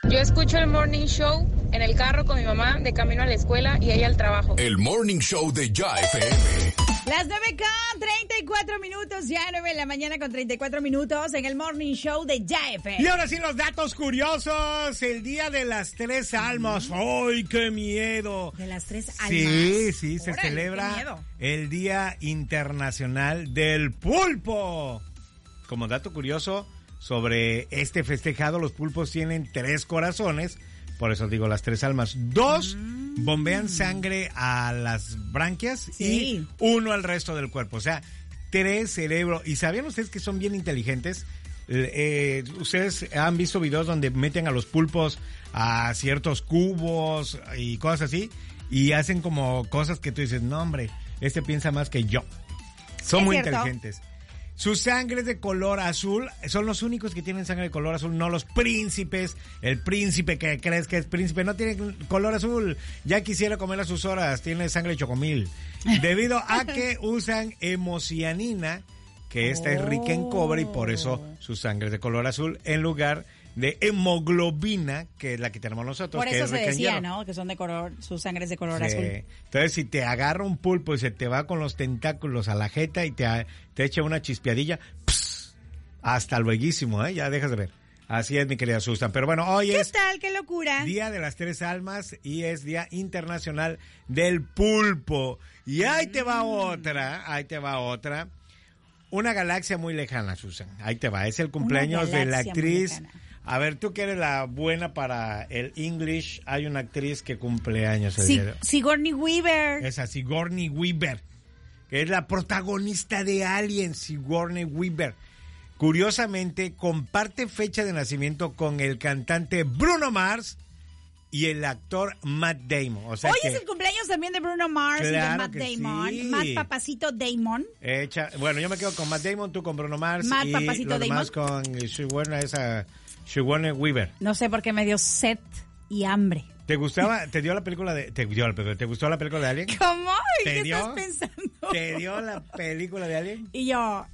Yo escucho el Morning Show en el carro con mi mamá de camino a la escuela y ella al trabajo. El Morning Show de Ya FM. Las 9:34, ya 9 de la mañana con 34 minutos en el Morning Show de Ya FM. Y ahora sí los datos curiosos, el Día de las Tres Almas. ¡Ay, qué miedo! ¿De las tres almas? Sí, se Órale, celebra el Día Internacional del Pulpo. Como dato curioso sobre este festejado, los pulpos tienen 3 corazones, por eso digo las 3 almas. 2 bombean sangre a las branquias y 1 al resto del cuerpo. O sea, 3 cerebros. ¿Y sabían ustedes que son bien inteligentes? Ustedes han visto videos donde meten a los pulpos a ciertos cubos y cosas así, y hacen como cosas que tú dices, no hombre, este piensa más que yo. Son muy inteligentes. Su sangre es de color azul, son los únicos que tienen sangre de color azul, no los príncipes. El príncipe que crees que es príncipe no tiene color azul, ya quisiera comer a sus horas, tiene sangre de chocomil. Debido a que usan hemocianina, que esta es rica en cobre y por eso su sangre es de color azul, en lugar de hemoglobina, que es la que tenemos nosotros. Por que eso es se rica en decía, hierro. ¿no? Que son de color, su sangre es de color azul. Entonces, si te agarra un pulpo y se te va con los tentáculos a la jeta y te echa una chispeadilla, hasta lueguísimo, ya dejas de ver. Así es, mi querida Susan. Pero bueno, hoy ¿Qué es tal? ¡Qué locura! Día de las Tres Almas y es Día Internacional del Pulpo. Y ahí te va otra. Una galaxia muy lejana, Susan. Ahí te va. Es el cumpleaños de la actriz. A ver, tú que eres la buena para el English, hay una actriz que cumple años el día de hoy. Sigourney Weaver. Esa, Sigourney Weaver, que es la protagonista de Alien, Sigourney Weaver. Curiosamente, comparte fecha de nacimiento con el cantante Bruno Mars y el actor Matt Damon. O sea Hoy que, es el cumpleaños también de Bruno Mars y de Matt Damon. Sí. Matt Papacito Damon. Bueno, yo me quedo con Matt Damon, tú con Bruno Mars Matt y Papacito los demás Damon. con Sigourney Weaver. No sé por qué me dio sed y hambre. ¿Te gustaba? ¿Te dio la película de? ¿Te gustó la película de Alien? ¿Cómo? ¿Y qué dio? estás pensando? ¿Te dio la película de Alien? Y yo,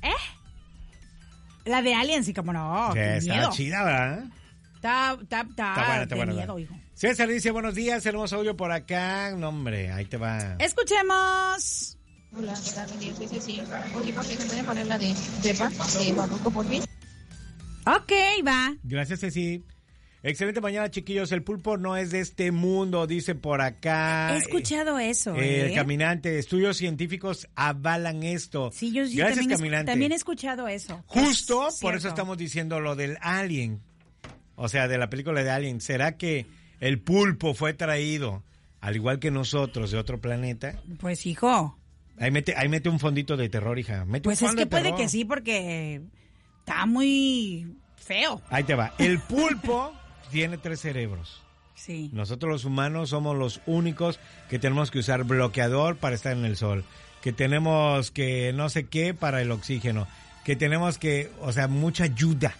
La de Alien, sí, como no. Sí, Qué está miedo. chida, ¿verdad? Está buena. miedo, hijo. César dice, buenos días, hermoso audio por acá. No, hombre, ahí te va. Escuchemos. Hola, ¿qué tal? Yo soy Ceci. Oye, ¿por qué se puede poner la de Pepa, de Babuco por mí? Ok, va. Gracias, Ceci. Excelente mañana, chiquillos. El pulpo no es de este mundo, dice por acá. He escuchado eso, El caminante. Estudios científicos avalan esto. Sí, yo Gracias, también, caminante. también he escuchado eso. Justo Es por eso cierto. estamos diciendo lo del Alien. O sea, de la película de Alien. ¿Será que el pulpo fue traído, al igual que nosotros, de otro planeta? Pues, hijo. Ahí mete un fondito de terror, hija. Pues es que puede que sí, porque está muy feo. Ahí te va. El pulpo tiene 3 cerebros. Sí. Nosotros los humanos somos los únicos que tenemos que usar bloqueador para estar en el sol. Que tenemos que no sé qué para el oxígeno. Que tenemos que, o sea, mucha ayuda.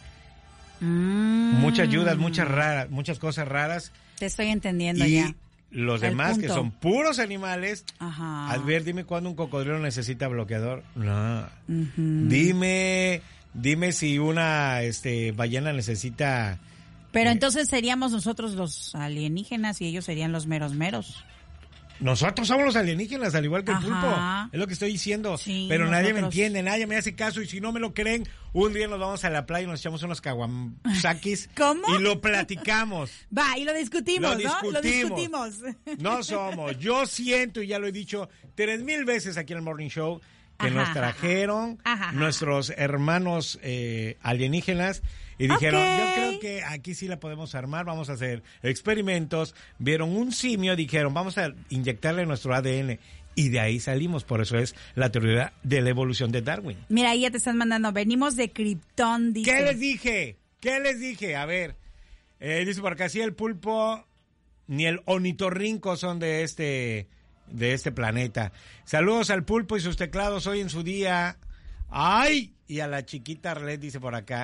Muchas ayudas, muchas cosas raras. Te estoy entendiendo y ya. los demás, que son puros animales. Ajá. A ver, dime cuándo un cocodrilo necesita bloqueador. No. Uh-huh. Dime si una ballena necesita. Pero entonces seríamos nosotros los alienígenas y ellos serían los meros meros. Nosotros somos los alienígenas, al igual que el Ajá. pulpo. Es lo que estoy diciendo. Sí, pero nadie me nosotros. entiende, nadie me hace caso. Y si no me lo creen, un día nos vamos a la playa y nos echamos unos caguamsaquis. ¿Cómo? Y lo platicamos. Va, y lo discutimos, ¿no? Lo discutimos. No somos. Yo siento, y ya lo he dicho 3,000 veces aquí en el Morning Show, que nos trajeron nuestros hermanos alienígenas y dijeron, yo creo que aquí sí la podemos armar, vamos a hacer experimentos. Vieron un simio, dijeron, vamos a inyectarle nuestro ADN. Y de ahí salimos, por eso es la teoría de la evolución de Darwin. Mira, ahí ya te están mandando, venimos de Krypton, dice. ¿Qué les dije? A ver, dice por acá, sí, el pulpo ni el ornitorrinco son de este planeta. Saludos al pulpo y sus teclados hoy en su día. ¡Ay! Y a la chiquita Arlet, dice por acá.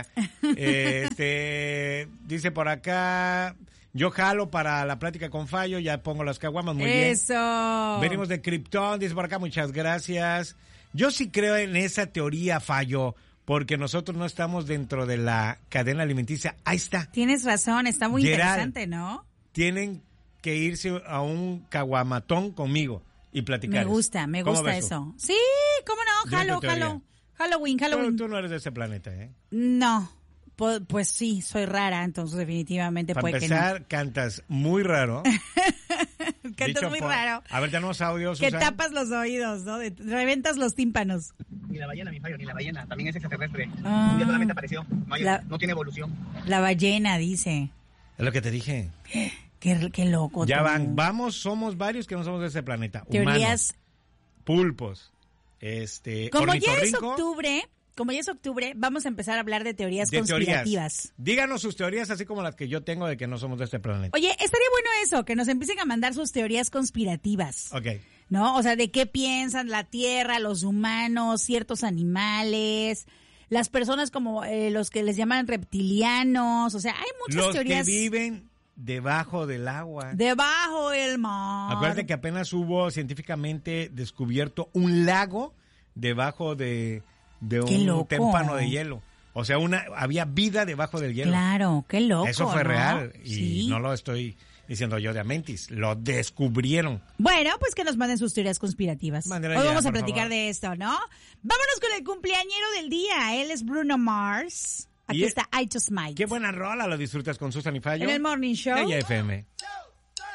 Dice por acá, yo jalo para la plática con Fallo, ya pongo las caguamas, muy bien. Eso. Venimos de Krypton, dice por acá, muchas gracias. Yo sí creo en esa teoría, Fallo, porque nosotros no estamos dentro de la cadena alimenticia. Ahí está. Tienes razón, está muy Gerald, interesante, ¿no? Tienen que irse a un caguamatón conmigo y platicar. Me gusta eso. Sí, cómo no, jalo. Halloween. Tú no eres de ese planeta, ¿eh? No, pues sí, soy rara, entonces definitivamente Para puede empezar, que no. cantas muy raro. Cantas Dicho muy por- raro. A ver, danos audios, Que Susan. tapas los oídos, ¿no? Reventas los tímpanos. Ni la ballena, mi fallo, ni la ballena. También es extraterrestre. Ah. Un día solamente apareció. La- No tiene evolución. La ballena, dice. Es lo que te dije. Qué loco. Ya tú. somos varios que no somos de ese planeta. Teorías. Humanos, pulpos, Como ya es ornitorrinco, octubre, vamos a empezar a hablar de teorías de conspirativas. teorías. Díganos sus teorías, así como las que yo tengo de que no somos de este planeta. Oye, estaría bueno eso, que nos empiecen a mandar sus teorías conspirativas. Ok. ¿No? O sea, de qué piensan la Tierra, los humanos, ciertos animales, las personas como los que les llaman reptilianos. O sea, hay muchas Los teorías. que viven debajo del agua. Debajo del mar. Acuérdate que apenas hubo científicamente descubierto un lago debajo de Qué un loco. témpano de hielo. O sea, había vida debajo del hielo. Claro, qué loco. Eso fue ¿no? real y Sí. no lo estoy diciendo yo de Amentis. Lo descubrieron. Bueno, pues que nos manden sus teorías conspirativas. Mándenla Hoy ya, vamos a por platicar favor. de esto, ¿no? Vámonos con el cumpleañero del día. Él es Bruno Mars. Aquí Y- está I Just Might. Qué buena rola, lo disfrutas con Susan y Fallo. En el Morning Show. Ella FM.